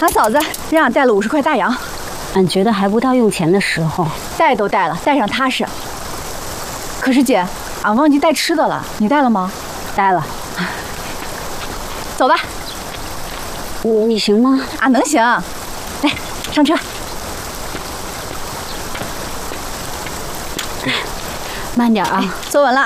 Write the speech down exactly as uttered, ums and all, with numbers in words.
俺嫂子让俺带了五十块大洋， 俺觉得还不到用钱的时候。 带都带了，带上踏实。可是姐，俺忘记带吃的了，你带了吗？ 带了。 走吧。 你你行吗？ 俺能行。来，上车。 慢点啊， 坐稳了。